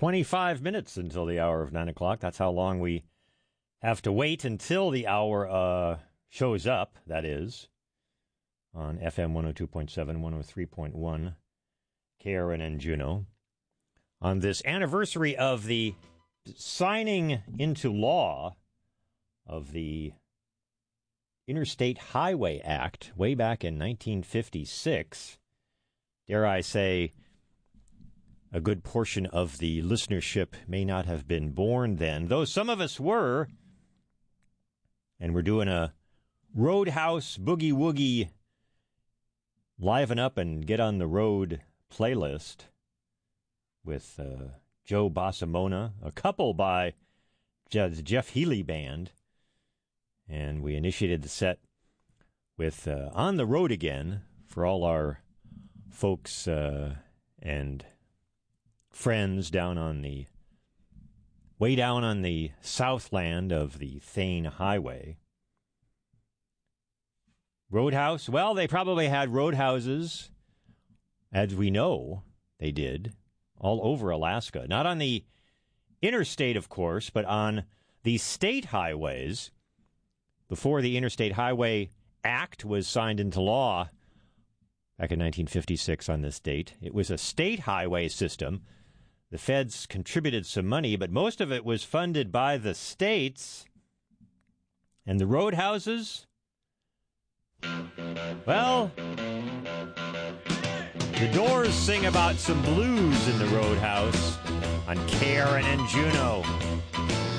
25 minutes until the hour of 9 o'clock. That's how long we have to wait until the hour shows up, that is, on FM 102.7, 103.1, KRN and Juneau. On this anniversary of the signing into law of the Interstate Highway Act way back in 1956, dare I say, a good portion of the listenership may not have been born then, though some of us were. And we're doing a Roadhouse Boogie Woogie Liven Up and Get on the Road playlist with Joe Bassamona, a couple by the Jeff Healey Band. And we initiated the set with On the Road Again for all our folks and friends way down on the southland of the Thane Highway. Roadhouse, well, they probably had roadhouses, as we know they did, all over Alaska. Not on the interstate, of course, but on the state highways. Before the Interstate Highway Act was signed into law back in 1956 on this date, it was a state highway system. The feds contributed some money, but most of it was funded by the states. And the roadhouses? Well, the Doors sing about some blues in the Roadhouse on KRN and Juneau.